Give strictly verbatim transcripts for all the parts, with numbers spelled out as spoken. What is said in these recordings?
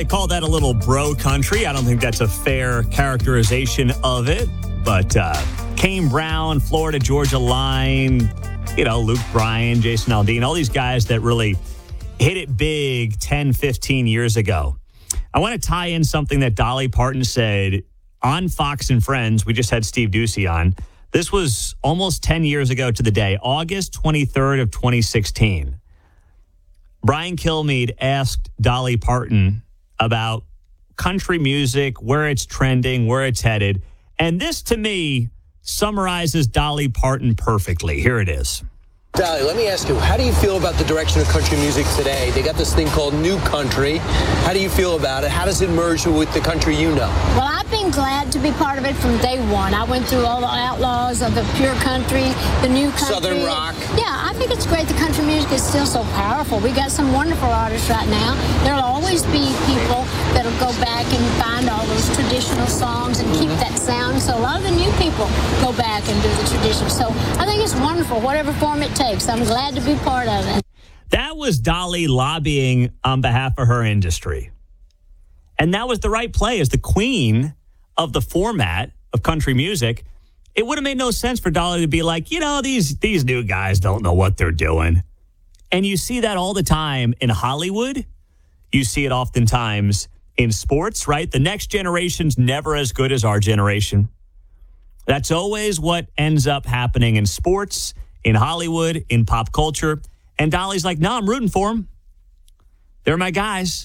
might call that a little bro country. I don't think that's a fair characterization of it. But uh, Kane Brown, Florida Georgia Line, you know, Luke Bryan, Jason Aldean, all these guys that really hit it big ten, fifteen years ago. I want to tie in something that Dolly Parton said on Fox and Friends. We just had Steve Doocy on. This was almost ten years ago to the day, August twenty-third of twenty sixteen. Brian Kilmeade asked Dolly Parton about country music, where it's trending, where it's headed. And this, to me, summarizes Dolly Parton perfectly. Here it is. Dolly, let me ask you, how do you feel about the direction of country music today? They got this thing called New Country. How do you feel about it? How does it merge with the country you know? Well, I've been glad to be part of it from day one. I went through all the outlaws of the pure country, the new country. Southern rock. Yeah, I think it's great. The country music is still so powerful. We got some wonderful artists right now. There'll always be people that'll go back and find all those traditional songs and keep that sound. So a lot of the new people go back and do the tradition. So I think it's wonderful, whatever form it takes. I'm glad to be part of it. That was Dolly lobbying on behalf of her industry. And that was the right play as the queen of the format of country music. It would have made no sense for Dolly to be like, you know, these these new guys don't know what they're doing. And you see that all the time in Hollywood. You see it oftentimes in sports, right? The next generation's never as good as our generation. That's always what ends up happening in sports, in Hollywood, in pop culture. And Dolly's like, no, I'm rooting for them. They're my guys.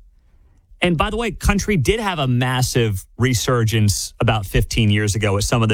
And by the way, country did have a massive resurgence about fifteen years ago with some of the